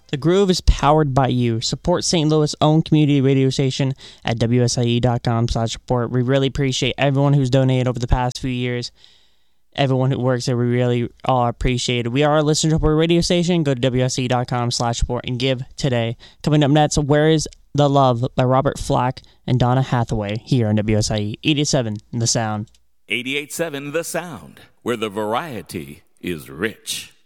The Groove is powered by you. Support St. Louis' own community radio station at WSIE.com/support. We really appreciate everyone who's donated over the past few years. Everyone who works there, we really are appreciated. We are a listener support radio station. Go to WSIE.com/support and give today. Coming up next, Where is the Love by Robert Flack and Donna Hathaway here on WSIE 88.7 The Sound. 88.7 The Sound, where the variety is rich.